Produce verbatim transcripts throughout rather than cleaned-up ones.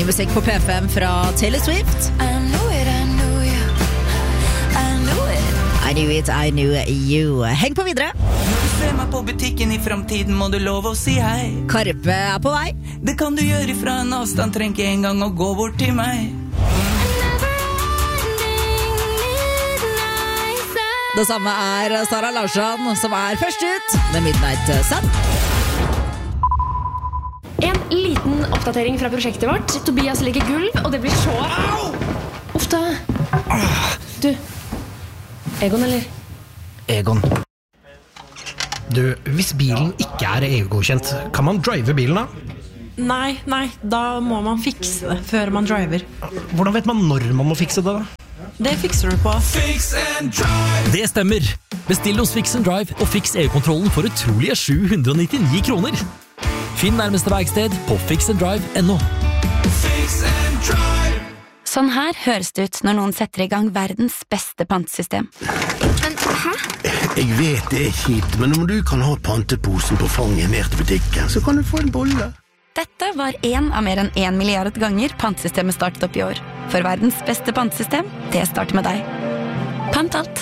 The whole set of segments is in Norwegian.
Ny musikk på P fem fra Taylor Swift. I know it, I know you. I know it. I knew it, I knew you. Heng på videre. Når du ser meg på butikken i fremtiden, må du love å si hei. Karpe er på vei. Det kan du gjøre fra en avstand, trenger ikke engang å gå bort til meg. Det samme er Sara Larsson, som er først ut med Midnight Sun. En liten oppdatering fra prosjektet vårt. Tobias legger gulv, og det blir så... Uff da. Du, Egon, eller? Egon. Du, hvis bilen ikke er E U-godkjent, kan man drive bilen da? Nei, nei, da må man fikse det før man driver. Hvordan vet man når man må fikse det da? Det fikser du på Fix and Drive. Det stemmer. Bestill hos Fix and Drive og fiks E U-kontrollen for utrolige sju hundre og nittini kroner. Finn nærmeste verksted på fix and drive punktum no. Fix and Drive. Sånn her høres det ut når noen setter i gang verdens beste pantesystem. Men, hæ? Jeg vet det er kjipt, men om du kan ha panteposen på fanget ned til butikken, så kan du få en bolle. Dette var en av mer enn en milliard ganger pantesystemet startet opp i år. For verdens beste pantesystem, det starter med deg. Pant alt.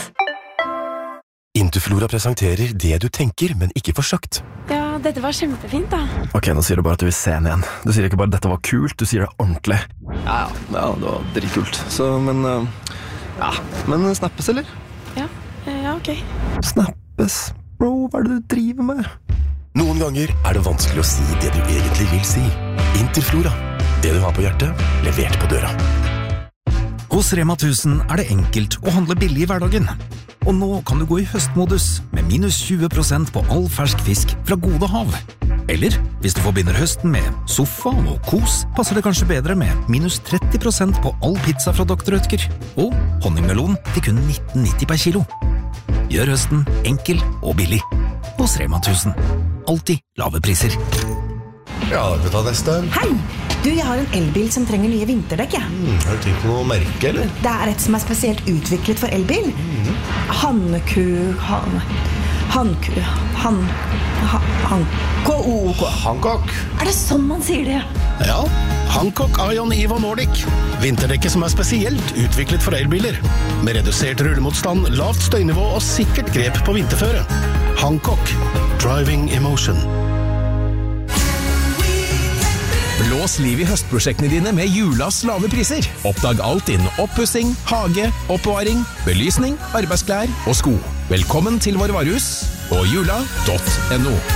Interflora presenterer det du tenker, men ikke får sagt. Ja, dette var kjempefint da. Ok, nå sier du bare at du vil se den igjen. Du sier ikke bare dette var kult, du sier det ordentlig. Ja, ja, det var dritkult. Så, men, uh, ja, men snappes, eller? Ja, ja, ok. Snappes? Bro, hva er det du driver med? Noen ganger er det vanskelig å si det du egentlig vil si. Interflora. Det du har på hjertet, levert på døra. Hos Rema tusen er det enkelt å handle billig i hverdagen. Og nå kan du gå i høstmodus med minus tjue prosent på all fersk fisk fra Gode Hav. Eller, hvis du forbinder høsten med sofa og kos, passer det kanskje bedre med minus tretti prosent på all pizza fra doktor Rødtger. Og honningmelon til kun nitten nitti per kilo. Gjør høsten enkel og billig. Hos Rema tusen. Alltid lave priser. Ja, vi tar neste. Hei! Du, jeg har en elbil som trenger nye vinterdekk, ja. Mm, har du tenkt på noe merke, eller? Det er et som er spesielt utviklet for elbil. Mm. Hanneku... Han... Hanku... Han... Han... Han... K O O K. Hancock. Er det sånn man sier det? Ja, Hancock Ion Evo Nordic. Vinterdekket som er spesielt utviklet for elbiler. Med redusert rullemotstand, lavt støynivå og sikkert grep på vinterføre. Hancock. Driving Emotion. Blås liv i høstprosjektene dine med Julas lave priser. Oppdag alt innen oppussing, hage, oppbevaring, belysning, arbeidsklær og sko. Velkommen til vår varehus på jula punktum no.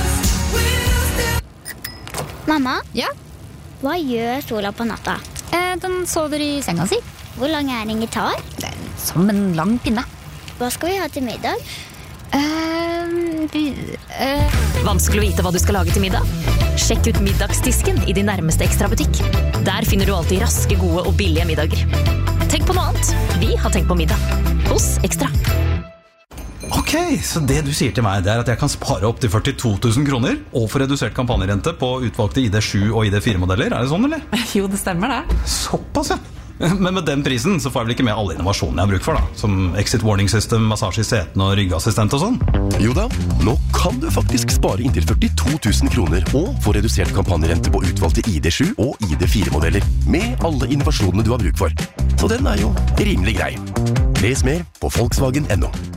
Mamma? Ja? Hva gjør Sola på natta? Eh, den sover i senga si. Hvor lang er en gitar? Som en lang pinne. Hva skal vi ha til middag? Eh, vi, eh. Vanskelig å vite hva du skal lage til middag? Sjekk ut middagsdisken i din nærmeste ekstrabutikk. Der finner du alltid raske, gode og billige middager. Tenk på noe annet. Vi har tenkt på middag. Hos Ekstra. Ok, så det du sier til meg, det er at jeg kan spare opp til førtito tusen kroner og få redusert kampanjerente på utvalgte I D sju og I D fire modeller. Er det sånn, eller? Jo, det stemmer det. Såpass, ja. Men med den prisen så får jeg vel ikke med alle innovasjonene jeg har bruk for da. Som exit warning system, massasje i seten og ryggassistent og sånn. Jo da, nå kan du faktisk spare inntil førtito tusen kroner og få redusert kampanjerente på utvalgte I D sju og I D fire modeller med alle innovasjonene du har bruk for. Så den er jo rimelig grei. Les mer på Volkswagen punktum no.